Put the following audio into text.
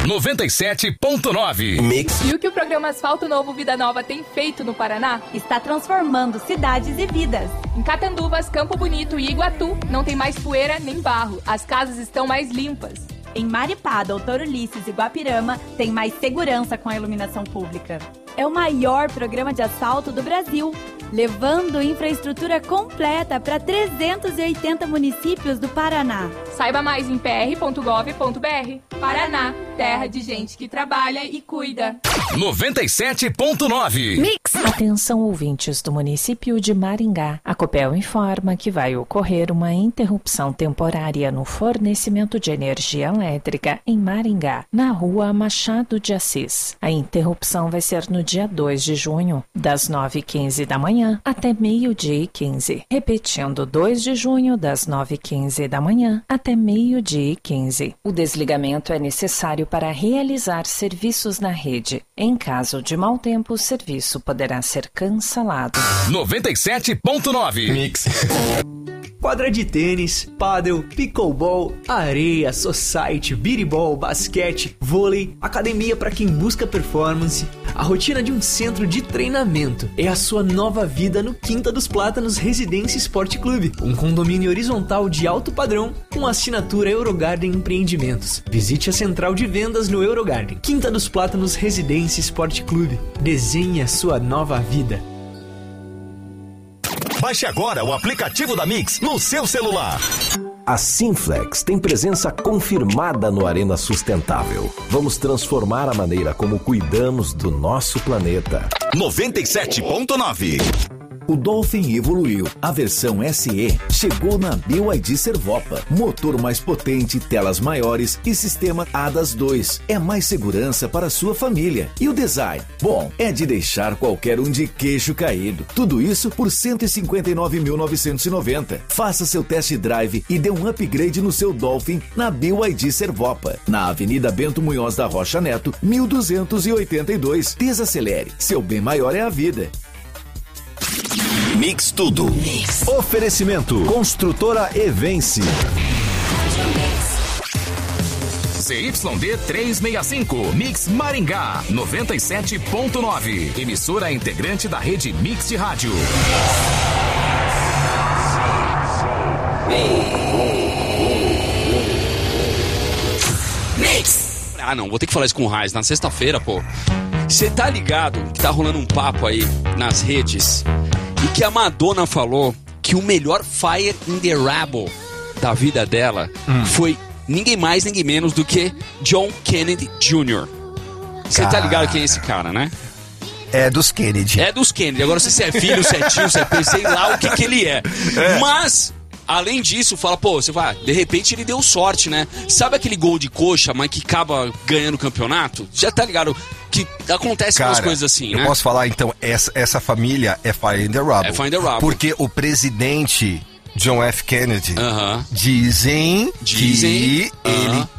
97.9. Mix. E o que o programa Asfalto Novo Vida Nova tem feito no Paraná? Está transformando cidades e vidas. Em Catanduvas, Campo Bonito e Iguatu, não tem mais poeira nem barro. As casas estão mais limpas. Em Maripá, Doutor Ulisses e Guapirama, tem mais segurança com a iluminação pública. É o maior programa de asfalto do Brasil, levando infraestrutura completa para 380 municípios do Paraná. Saiba mais em pr.gov.br. Paraná, terra de gente que trabalha e cuida. 97.9. Mix. Atenção, ouvintes do município de Maringá. A Copel informa que vai ocorrer uma interrupção temporária no fornecimento de energia elétrica em Maringá, na rua Machado de Assis. A interrupção vai ser no dia 2 de junho, das 9h15 da manhã até meio-dia e 15. Repetindo, 2 de junho, das 9h15 da manhã até meio-dia e 15. O desligamento é necessário para realizar serviços na rede. Em caso de mau tempo, o serviço poderá ser cancelado. 97.9. Mix. Quadra de tênis, pádel, pickleball, areia, society, biribol, basquete, vôlei, academia para quem busca performance. A rotina de um centro de treinamento é a sua nova vida no Quinta dos Plátanos Residência Esporte Clube, um condomínio horizontal de alto padrão com assinatura Eurogarden Empreendimentos. Visite a central de vendas no Eurogarden. Quinta dos Plátanos Residência Esporte Clube. Desenhe a sua nova vida. Baixe agora o aplicativo da Mix no seu celular. A Sinflex tem presença confirmada no Arena Sustentável. Vamos transformar a maneira como cuidamos do nosso planeta. 97.9. O Dolphin evoluiu. A versão SE chegou na BYD Servopa. Motor mais potente, telas maiores e sistema ADAS 2. É mais segurança para a sua família. E o design? Bom, é de deixar qualquer um de queixo caído. Tudo isso por R$ 159.990. Faça seu test drive e dê um upgrade no seu Dolphin na BYD Servopa. Na Avenida Bento Munhoz da Rocha Neto, 1282. Desacelere. Seu bem maior é a vida. Mix Tudo. Mix. Oferecimento. Construtora Evense. ZYD 365. Mix Maringá. 97.9. Emissora integrante da rede Mix de rádio. Mix. Ah, não. Vou ter que falar isso com o Raiz na sexta-feira, pô. Você tá ligado que tá rolando um papo aí nas redes e que a Madonna falou que o melhor Fire in the Rebel da vida dela foi ninguém mais, ninguém menos do que John Kennedy Jr. Você tá ligado quem é esse cara, né? É dos Kennedy. É dos Kennedy. Agora se é filho, se é tio, se é sei lá o que ele é. Mas... além disso, fala, pô, você vai, de repente ele deu sorte, né? Sabe aquele gol de coxa, mas que acaba ganhando o campeonato? Já tá ligado que acontece umas coisas assim, né? Eu posso falar, então, essa família é Fire in the Rubble. É Fire in the Rubble. Porque o presidente John F. Kennedy dizem que ele